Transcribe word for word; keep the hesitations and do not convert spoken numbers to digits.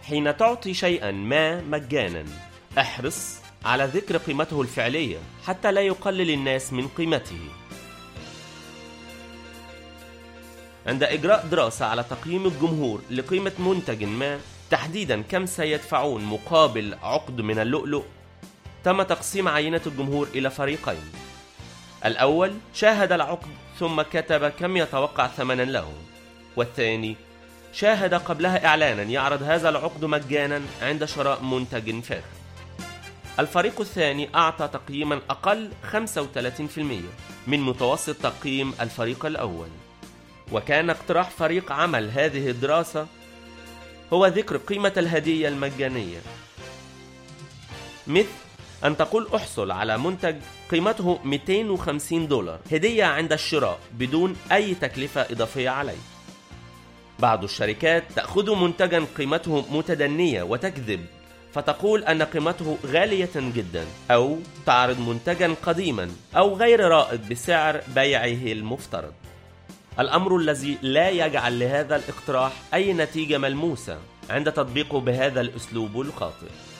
حين تعطي شيئا ما مجانا احرص على ذكر قيمته الفعلية حتى لا يقلل الناس من قيمته. عند إجراء دراسة على تقييم الجمهور لقيمة منتج ما، تحديدا كم سيدفعون مقابل عقد من اللؤلؤ، تم تقسيم عينة الجمهور إلى فريقين. الأول شاهد العقد ثم كتب كم يتوقع ثمنا له، والثاني شاهد قبلها إعلانا يعرض هذا العقد مجانا عند شراء منتج فاخر. الفريق الثاني أعطى تقييما أقل خمسة وثلاثين بالمئة من متوسط تقييم الفريق الأول. وكان اقتراح فريق عمل هذه الدراسة هو ذكر قيمة الهدية المجانية، مثل أن تقول أحصل على منتج قيمته مئتين وخمسين دولار هدية عند الشراء بدون أي تكلفة إضافية عليه. بعض الشركات تأخذ منتجا قيمته متدنية وتكذب فتقول أن قيمته غالية جدا، أو تعرض منتجا قديما أو غير رائد بسعر بيعه المفترض. الأمر الذي لا يجعل لهذا الاقتراح أي نتيجة ملموسة عند تطبيقه بهذا الأسلوب الخاطئ.